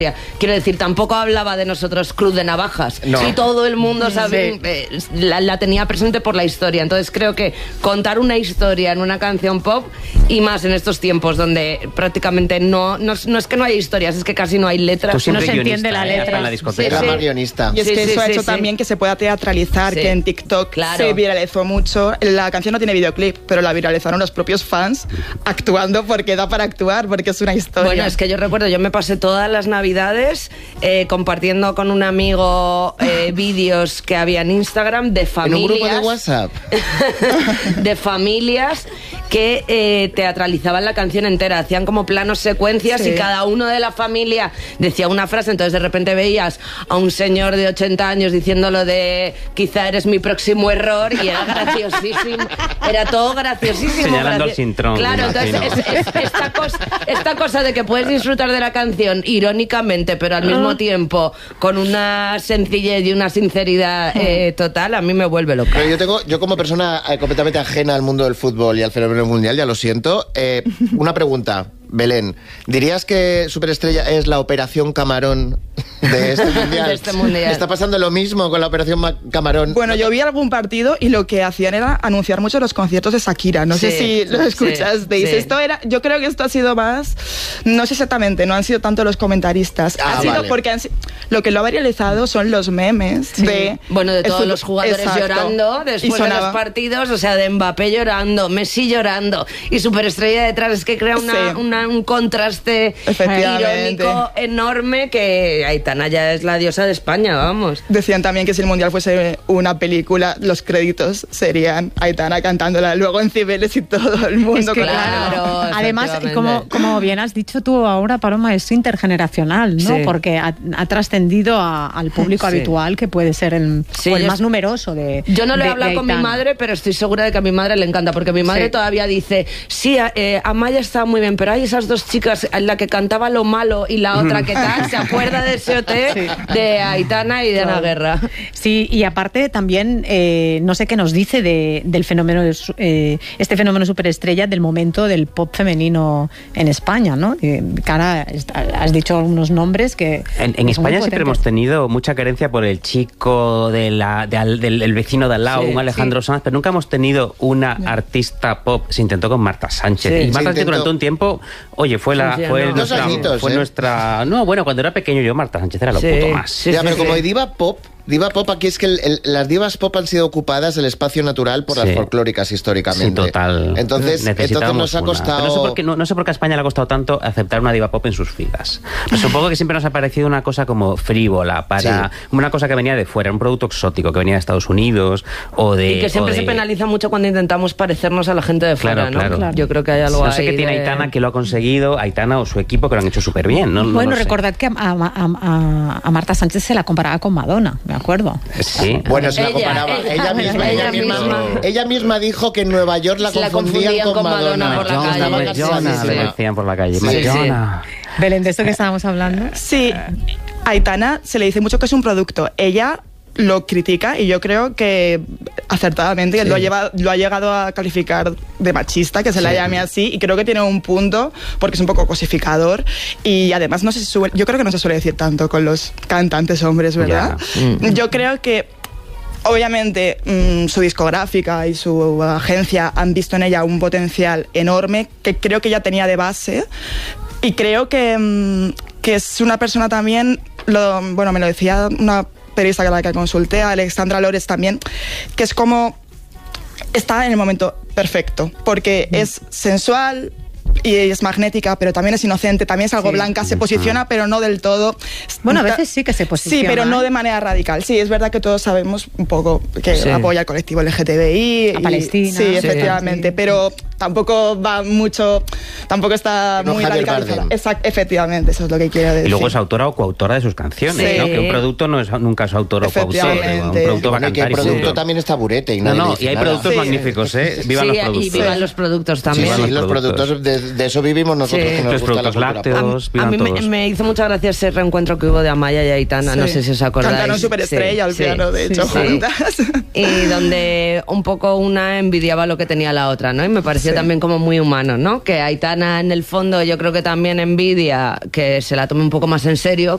Quiero decir, tampoco hablaba de nosotros Cruz de Navajas. No. Y todo el mundo la tenía presente por la historia. Entonces creo que contar una historia en una canción pop, y más en estos tiempos donde prácticamente no es que no hay historias, es que casi no hay letras. No se entiende la letra. En la discoteca. Sí, Era más guionista. Y es que eso ha hecho también que se pueda teatralizar, que en TikTok se viralizó mucho. La canción no tiene videoclip, pero la viralizaron los propios fans actuando, porque da para actuar, porque es una historia. Bueno, es que yo recuerdo, yo me pasé todas las navidades compartiendo con un amigo vídeos que había en Instagram de familias. ¿En un grupo de WhatsApp? De familias que teatralizaban la canción entera, hacían como planos secuencias y cada uno de la familia decía una frase, entonces de repente veías a un señor de 80 años diciéndolo de quizá eres mi próximo error, y era graciosísimo, era todo graciosísimo. Señalando el cintrón. Claro, entonces esta cosa de que puedes disfrutar de la canción irónicamente, pero al mismo tiempo con una sencillez y una sinceridad total, a mí me vuelve loca. Pero yo como persona completamente ajena al mundo del fútbol y al fenómeno mundial, ya lo siento, una pregunta, Belén, ¿dirías que Superestrella es la Operación Camarón de este mundial? De este mundial. ¿Está pasando lo mismo con la Operación Camarón? Bueno, yo vi algún partido y lo que hacían era anunciar mucho los conciertos de Shakira. No sé si lo escuchasteis. Sí. Yo creo que esto ha sido más, no sé exactamente, no han sido tanto los comentaristas. Ha sido porque lo que lo ha viralizado son los memes de todos los jugadores llorando después de los partidos, o sea, de Mbappé llorando, Messi llorando y Superestrella detrás. Es que crea un contraste irónico enorme, que Aitana ya es la diosa de España, vamos. Decían también que si el Mundial fuese una película, los créditos serían Aitana cantándola luego en Cibeles y todo el mundo. Es que, claro. Además, como bien has dicho tú ahora, Paloma, es intergeneracional, ¿no? Sí. Porque ha trascendido al público habitual, que puede ser el más numeroso de Yo no lo he hablado con mi madre, pero estoy segura de que a mi madre le encanta, porque mi madre todavía dice, Amaya está muy bien, pero hay esas dos chicas, la que cantaba Lo Malo y la otra que tal, se acuerda de ese de Aitana y de Ana Guerra. Sí, y aparte también, no sé qué nos dice del fenómeno, este fenómeno Superestrella, del momento del pop femenino en España, ¿no? Cara, has dicho algunos nombres que... En España siempre hemos tenido mucha carencia por el chico del vecino de al lado, un Alejandro Sanz, pero nunca hemos tenido una artista pop. Se intentó con Marta Sánchez. Y Marta Sánchez durante un tiempo, fue nuestra... No, bueno, cuando era pequeño yo, Marta Sánchez era lo puto más. Pero como diva pop, aquí es que las divas pop han sido ocupadas el espacio natural por las folclóricas históricamente. Sí, total. Entonces nos ha costado... Pero no sé por qué a España le ha costado tanto aceptar una diva pop en sus filas. Pues supongo que siempre nos ha parecido una cosa como frívola, una cosa que venía de fuera, un producto exótico que venía de Estados Unidos y que siempre se penaliza mucho cuando intentamos parecernos a la gente de fuera, ¿no? Claro. Yo creo que hay algo ahí. No sé qué tiene Aitana que lo ha conseguido, Aitana o su equipo, que lo han hecho súper bien. Bueno, recordad que a Marta Sánchez se la comparaba con Madonna, me acuerdo. Sí. Bueno, se la comparaba. Ella misma dijo que en Nueva York la confundían con Madonna por la calle. Madonna, le decían por la calle. Madonna. Belén, ¿de esto que estábamos hablando? Sí, a Aitana se le dice mucho que es un producto. Ella lo critica y yo creo que acertadamente lo ha llegado a calificar de machista, que se la llame así, y creo que tiene un punto porque es un poco cosificador, y además yo creo que no se suele decir tanto con los cantantes hombres, ¿verdad? Yo creo que obviamente su discográfica y su agencia han visto en ella un potencial enorme que creo que ya tenía de base, y creo que es una persona también, me lo decía una periodista a la que consulté, Alexandra Lores también, que es como está en el momento perfecto, porque es sensual y es magnética, pero también es inocente, también es algo blanca, se posiciona, pero no del todo. Bueno, a veces sí que se posiciona. Sí, pero no de manera radical. Sí, es verdad que todos sabemos un poco que apoya al colectivo LGTBI. A Palestina. Sí, efectivamente, pero tampoco va mucho, tampoco está muy radicalizada. Efectivamente, eso es lo que quiero decir. Y luego es autora o coautora de sus canciones, ¿no? Que un producto no es nunca es autor o coautor. Un producto va a cantar. Que el producto también está burete. Y hay productos magníficos, ¿eh? Vivan los productos. Y vivan los productos también. Sí, los productos, de eso vivimos nosotros, que nos los gusta productos lácteos. A mí me hizo mucha gracia ese reencuentro que hubo de Amaya y Aitana, no sé si os acordáis. Cantaron Superestrella al piano, de hecho, juntas. Y donde un poco una envidiaba lo que tenía la otra, ¿no? Y me pareció pareció también como muy humano, ¿no? Que Aitana en el fondo yo creo que también envidia que se la tome un poco más en serio,